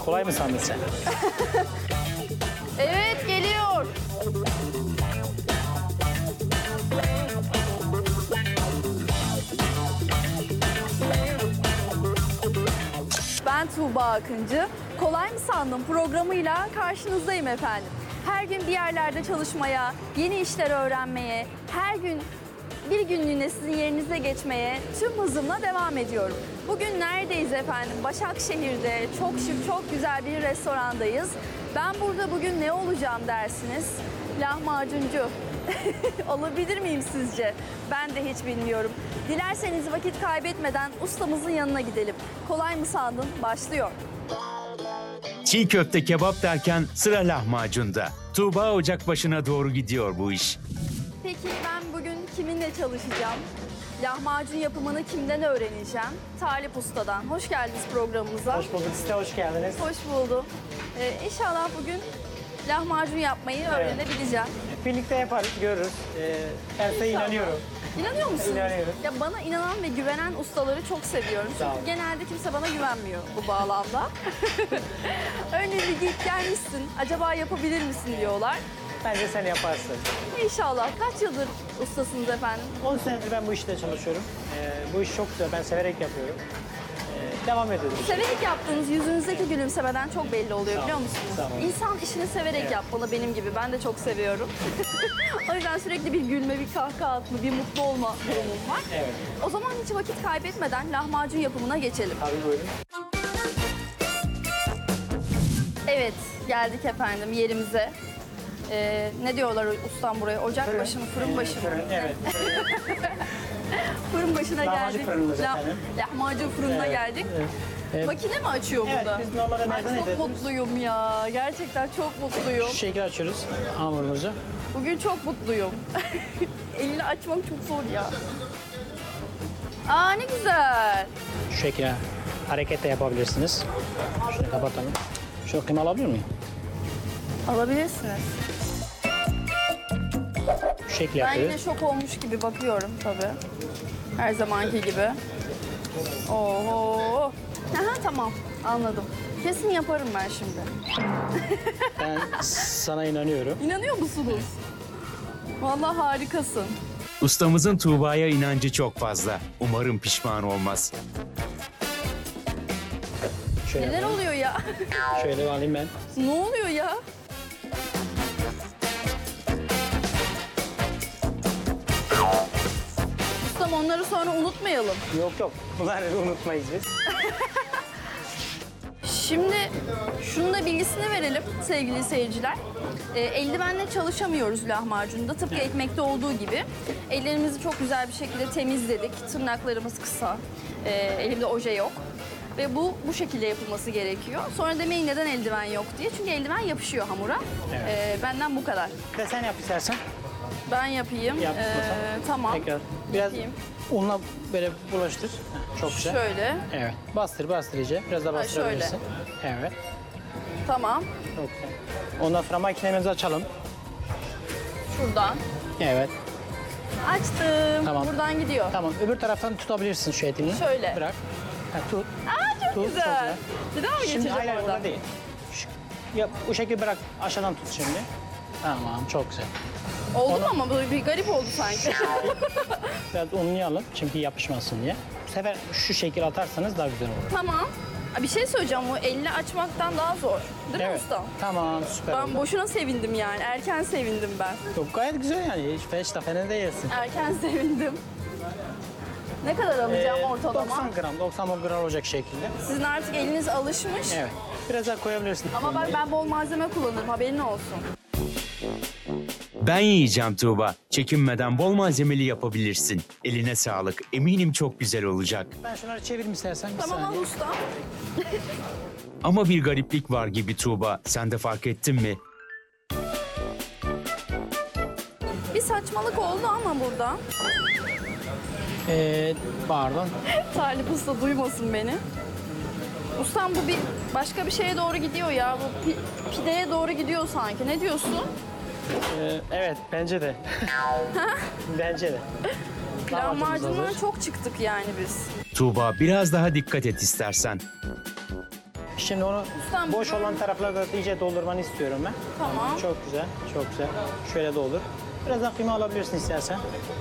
Kolay mı sandın sen? Evet, geliyor. Ben Tuğba Akıncı. Kolay mı sandın programıyla karşınızdayım efendim. Her gün bir yerlerde çalışmaya, yeni işler öğrenmeye, her gün bir günlüğüne sizin yerinize geçmeye tüm hızımla devam ediyorum. Bugün neredeyiz efendim? Başakşehir'de çok şık, çok güzel bir restorandayız. Ben burada bugün ne olacağım dersiniz? Lahmacuncu. Olabilir miyim sizce? Ben de hiç bilmiyorum. Dilerseniz vakit kaybetmeden ustamızın yanına gidelim. Kolay mı sandın? Başlıyor. Çiğ köfte kebap derken sıra lahmacunda. Tuğba ocak başına doğru gidiyor bu iş. Peki ben bugün kiminle çalışacağım? Lahmacun yapımını kimden öğreneceğim? Talip Usta'dan. Hoş geldiniz programımıza. Hoş bulduk. Size hoş geldiniz. Hoş buldum. İnşallah bugün lahmacun yapmayı öğrenebileceğim. Birlikte yaparız, görürüz. Ben size İnşallah. inanıyorum. İnanıyor musunuz? İnanıyorum. Ya bana inanan ve güvenen ustaları çok seviyorum. Sağ olun. Çünkü genelde kimse bana güvenmiyor bu bağlamda. Önce bir git gelmişsin, acaba yapabilir misin diyorlar. Bence sen yaparsın. İnşallah. Kaç yıldır ustasınız efendim? 10 senedir ben bu işte çalışıyorum. Bu iş çok güzel, ben severek yapıyorum. Devam ediyorum. Severek yaptığınız yüzünüzdeki gülümsemeden çok belli oluyor Sağ biliyor olun, musunuz? sağ olun. İnsan işini severek yapmalı benim gibi. Ben de çok seviyorum. O yüzden sürekli bir gülme, bir kahkaha atma, bir mutlu olma durumum var. Evet. O zaman hiç vakit kaybetmeden lahmacun yapımına geçelim. Tabii buyurun. Evet, geldik efendim yerimize. Ne diyorlar ustam buraya? Ocak başı mı, fırın başı mı? Fırın, evet. Fırın başına Lahmacun geldik. fırınımız efendim. Lahmacun fırınına Evet, geldik. evet. Makine mi açıyor Evet, burada? biz normalde Ay, nereden çok ederiz? mutluyum ya. Gerçekten çok mutluyum. Şu şekilde açıyoruz hamurumuzu. Bugün çok mutluyum. Elini açmak çok zor ya. Aa ne güzel. Şu şekilde hareket de yapabilirsiniz. Şunu kapatalım. Şu kıyma alabilir miyim? Alabilirsiniz. Şu şekilde Ben yine yapıyoruz. şok olmuş gibi bakıyorum tabii. Her zamanki gibi. Oho. Aha, tamam anladım. Kesin yaparım ben şimdi. Ben sana inanıyorum. İnanıyor musunuz? Vallahi harikasın. Ustamızın Tuğba'ya inancı çok fazla. Umarım pişman olmaz. Şöyle, Neler yapalım. oluyor ya? Şöyle alayım ben. Ne oluyor ya? Ustam onları sonra unutmayalım. Yok yok. Bunları unutmayız biz. Şimdi şunun da bilgisini verelim sevgili seyirciler. Eldivenle çalışamıyoruz lahmacunda. Tıpkı ekmekte olduğu gibi. Ellerimizi çok güzel bir şekilde temizledik. Tırnaklarımız kısa. Elimde oje yok. Ve bu şekilde yapılması gerekiyor. Sonra demeyin neden eldiven yok diye. Çünkü eldiven yapışıyor hamura. Evet. Benden bu kadar. Bir de sen yap istersen. Ben yapayım. Yap istersen. Tamam. Tekrar biraz Yapayım. unla böyle bulaştır. Heh, çok güzel. Şöyle. Evet. Bastır iyice. Biraz daha Ha, bastırabilirsin. Evet. Tamam. Çok güzel. Ondan sonra makinemizi açalım. Şuradan. Evet. Açtım. Tamam. Buradan gidiyor. Tamam. Öbür taraftan tutabilirsin şu etini. Şöyle. Bırak. Ha, tut. Aa çok Tut, güzel. çok güzel. Bir daha mı Şimdi geçeceğim hayır oradan? orada değil. Yap, bu şekilde bırak. Aşağıdan tut şimdi. Tamam. Çok güzel. Oldu mu ama böyle bir garip oldu sanki. Biraz unlayalım çünkü yapışmasın diye. Bu sefer şu şekil atarsanız daha güzel olur. Tamam. Bir şey söyleyeceğim, o elini açmaktan daha zor. Değil mi Evet. ustam? Tamam süper Ben oldu. boşuna sevindim yani. Erken sevindim ben. Çok gayet güzel yani. Hiç de fena değilsin. Erken sevindim. Ne kadar alacağım ortalama? 90 gram, 90 gram olacak şekilde. Sizin artık eliniz alışmış. Evet. Biraz daha koyabilirsin. Ama bak ben bol malzeme kullanırım, haberin olsun. Ben yiyeceğim Tuğba. Çekinmeden bol malzemeli yapabilirsin. Eline sağlık. Eminim çok güzel olacak. Ben şunları çevireyim istersen bir Tamam al saniye. ustam. Ama bir gariplik var gibi Tuğba. Sen de fark ettin mi? Bir saçmalık oldu ama burada. Pardon. Talip usta duymasın beni. Ustam bu bir başka bir şeye doğru gidiyor ya. Bu pideye doğru gidiyor sanki. Ne diyorsun? Evet bence de. Bence de. Lahmacundan çok çıktık yani biz. Tuğba biraz daha dikkat et istersen. Şimdi onu Ustam, boş böyle- olan taraflarda iyice doldurmanı istiyorum ben. Tamam. Çok güzel, çok güzel. Şöyle doldur. Biraz da kıyma alabilirsin istersen.